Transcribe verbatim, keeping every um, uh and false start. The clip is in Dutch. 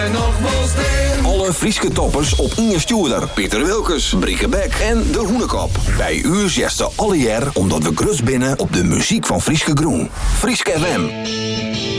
En nog wel steen. Alle Frieske toppers op Inge Stuurder, Pieter Wilkes, Brieke Beck en De Hoenekop. Bij u zegt ze alle jaar omdat we grus binnen op de muziek van Frieske Groen. Frieske F M.